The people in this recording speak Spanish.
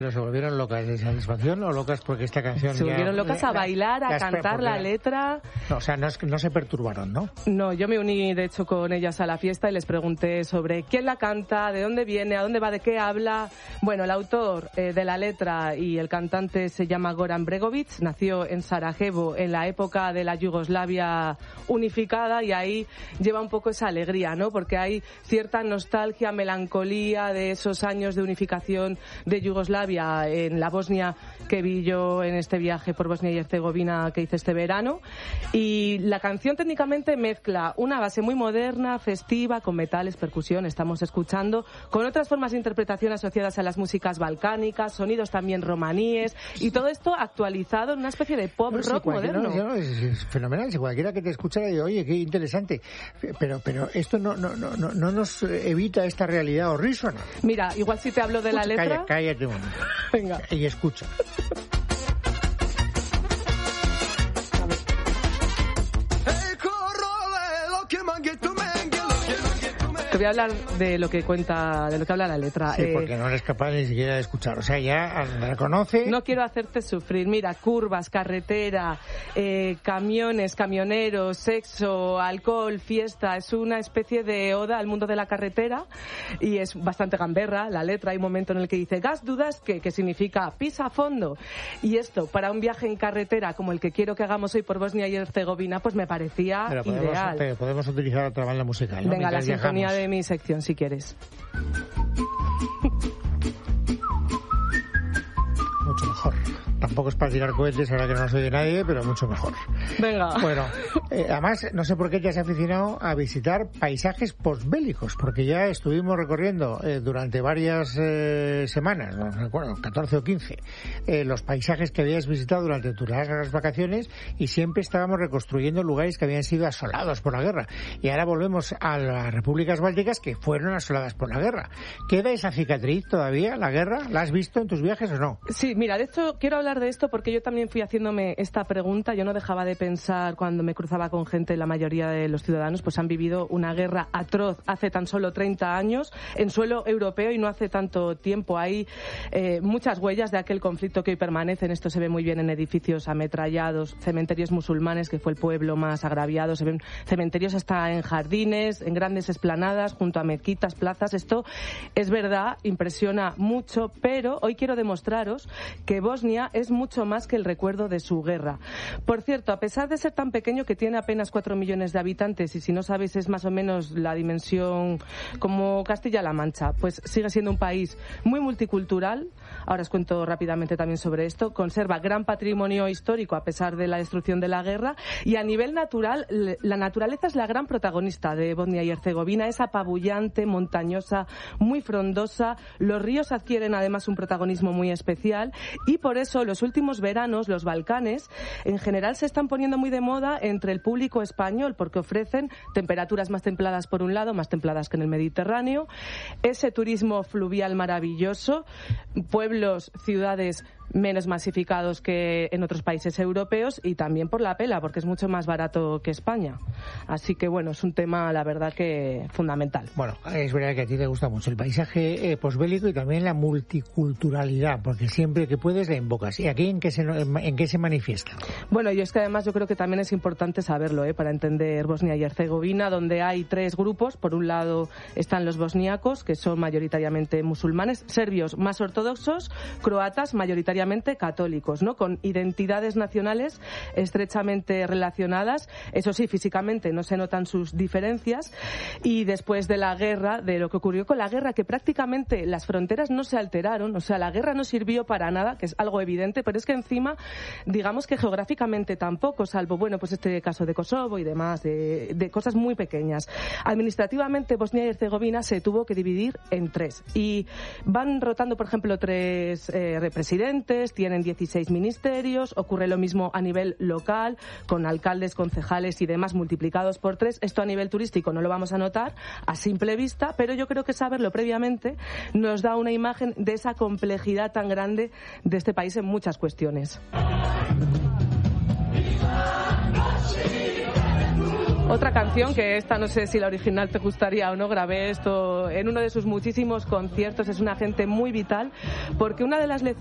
¿Se volvieron locas de satisfacción o locas porque esta canción se volvieron locas a bailar, a cantar la letra? No, o sea, no se perturbaron, ¿no? No, yo me uní de hecho con ellas a la fiesta y les pregunté sobre quién la canta, de dónde viene, a dónde va, de qué habla. Bueno, el autor de la letra y el cantante se llama Goran Bregovic, nació en Sarajevo en la época de la Yugoslavia unificada y ahí lleva un poco esa alegría, ¿no? Porque hay cierta nostalgia, melancolía de esos años de unificación de Yugoslavia en la Bosnia que vi yo en este viaje por Bosnia y Herzegovina que hice este verano. Y la canción técnicamente mezcla una base muy moderna, festiva, con metales, percusión, estamos escuchando, con otras formas de interpretación asociadas a las músicas balcánicas, sonidos también romaníes, y todo esto actualizado en una especie de pop rock moderno. No, es fenomenal. Si cualquiera que te escuchara dice, oye, qué interesante. Pero esto no nos evita esta realidad horrísona. Mira, igual si te hablo de la letra... Cállate un momento. Venga. Y escucha. Te voy a hablar de lo que habla la letra. Sí, porque no eres capaz ni siquiera de escuchar. O sea, ya reconoce... No quiero hacerte sufrir. Mira, curvas, carretera, camiones, camioneros, sexo, alcohol, fiesta. Es una especie de oda al mundo de la carretera y es bastante gamberra la letra. Hay un momento en el que dice gas dudas que significa pisa a fondo. Y esto, para un viaje en carretera como el que quiero que hagamos hoy por Bosnia y Herzegovina, pues me parecía ideal. Pero podemos utilizar otra banda musical, ¿no? Venga, la sinfonía de mi sección, si quieres. Mucho mejor. Tampoco es para tirar cohetes ahora que no nos oye nadie, pero mucho mejor. Venga. Bueno, además, no sé por qué te has aficionado a visitar paisajes posbélicos, porque ya estuvimos recorriendo durante varias semanas, no recuerdo, 14 o 15, los paisajes que habías visitado durante tus largas vacaciones y siempre estábamos reconstruyendo lugares que habían sido asolados por la guerra. Y ahora volvemos a las repúblicas bálticas que fueron asoladas por la guerra. ¿Queda esa cicatriz todavía, la guerra? ¿La has visto en tus viajes o no? Sí, mira, de esto quiero hablar de esto porque yo también fui haciéndome esta pregunta. Yo no dejaba de pensar cuando me cruzaba con gente, la mayoría de los ciudadanos pues han vivido una guerra atroz hace tan solo 30 años en suelo europeo y no hace tanto tiempo. Hay muchas huellas de aquel conflicto que hoy permanecen. Esto se ve muy bien en edificios ametrallados, cementerios musulmanes, que fue el pueblo más agraviado. Se ven cementerios hasta en jardines, en grandes esplanadas, junto a mezquitas, plazas. Esto es verdad, impresiona mucho, pero hoy quiero demostraros que Bosnia es mucho más que el recuerdo de su guerra. Por cierto, a pesar de ser tan pequeño, que tiene apenas 4 millones de habitantes, y si no sabéis es más o menos la dimensión como Castilla-La Mancha, pues sigue siendo un país muy multicultural. Ahora os cuento rápidamente también sobre esto. Conserva gran patrimonio histórico a pesar de la destrucción de la guerra, y a nivel natural, la naturaleza es la gran protagonista de Bosnia y Herzegovina. Es apabullante, montañosa, muy frondosa. Los ríos adquieren además un protagonismo muy especial, y por eso los últimos veranos los Balcanes en general se están poniendo muy de moda entre el público español, porque ofrecen temperaturas más templadas por un lado, más templadas que en el Mediterráneo, ese turismo fluvial maravilloso, pueblos, ciudades menos masificados que en otros países europeos, y también por la pela, porque es mucho más barato que España. Así que bueno, es un tema, la verdad, que fundamental. Bueno, es verdad que a ti te gusta mucho el paisaje posbélico y también la multiculturalidad, porque siempre que puedes la invocas. ¿Y aquí en qué se manifiesta? Bueno, yo es que además yo creo que también es importante saberlo, para entender Bosnia y Herzegovina, donde hay 3 grupos. Por un lado están los bosniacos, que son mayoritariamente musulmanes, serbios más ortodoxos, croatas mayoritariamente católicos, ¿no? Con identidades nacionales estrechamente relacionadas. Eso sí, físicamente no se notan sus diferencias, y después de la guerra, de lo que ocurrió con la guerra, que prácticamente las fronteras no se alteraron, o sea, la guerra no sirvió para nada, que es algo evidente, pero es que encima, digamos que geográficamente tampoco, salvo, bueno, pues este caso de Kosovo y demás, de cosas muy pequeñas. Administrativamente, Bosnia y Herzegovina se tuvo que dividir en 3, y van rotando, por ejemplo, 3 presidentes, tienen 16 ministerios. Ocurre lo mismo a nivel local, con alcaldes, concejales y demás multiplicados por 3. Esto a nivel turístico no lo vamos a notar a simple vista, pero yo creo que saberlo previamente nos da una imagen de esa complejidad tan grande de este país en muchas cuestiones. Otra canción, que esta no sé si la original te gustaría o no, grabé esto en uno de sus muchísimos conciertos. Es una gente muy vital, porque una de las